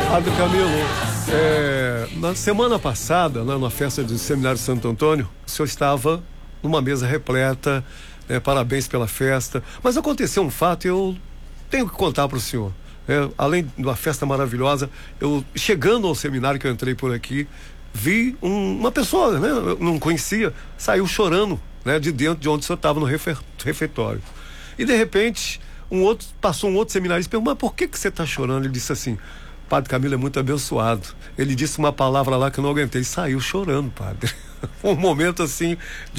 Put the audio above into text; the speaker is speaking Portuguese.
Padre Camilo, na semana passada, lá na festa do Seminário Santo Antônio, o senhor estava numa mesa repleta, parabéns pela festa, mas aconteceu um fato e eu tenho que contar para o senhor. Além de uma festa maravilhosa, eu chegando ao seminário que eu entrei por aqui, vi uma pessoa, eu não conhecia, saiu chorando, de dentro de onde o senhor estava no refeitório. E de repente, passou um outro seminarista e perguntou: mas por que você está chorando? Ele disse assim: Padre Camilo é muito abençoado. Ele disse uma palavra lá que eu não aguentei, saiu chorando, padre. Foi um momento assim